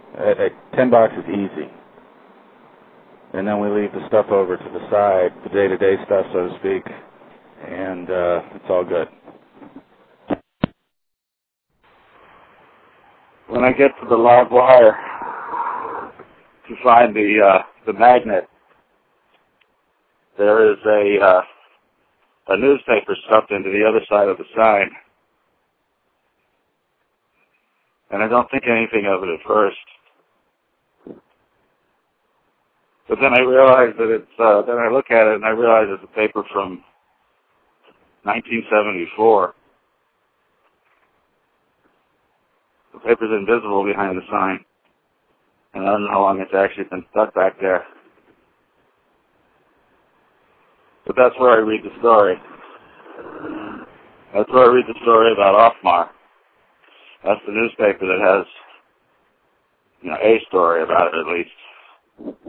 $10 is easy. And then we leave the stuff over to the side, the day-to-day stuff, so to speak, and it's all good. When I get to the live wire to find the magnet, there is a newspaper stuffed into the other side of the sign. And I don't think anything of it at first. But then I realize that then I look at it and I realize it's a paper from 1974. The paper's invisible behind the sign. And I don't know how long it's actually been stuck back there. But that's where I read the story. That's where I read the story about Offmar. That's the newspaper that has, a story about it at least.